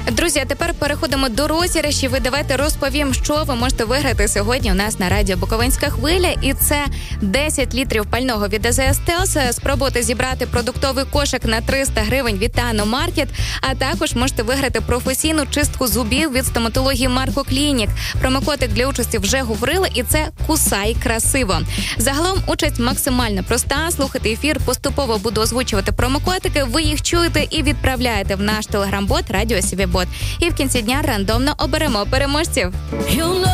Друзі, а тепер переходимо до розіграшів. Ви давайте розповім, що ви можете виграти сьогодні у нас на радіо Буковинська хвиля. І це 10 літрів пального від АЗС ТЕЛС. Спробуйте зібрати продуктовий кошик на 300 гривень від Тано Маркет. А також можете виграти професійну чистку зубів від стоматології Марко Клінік. Промокодик для участі вже говорили, і це «Кусай красиво». Загалом участь максимально проста. Слухайте ефір, поступово буду озвучувати промокодики. Ви їх чуєте і відправляєте в наш телеграм-бот «Радіо СІВІ-бот». І в кінці дня рандомно оберемо переможців.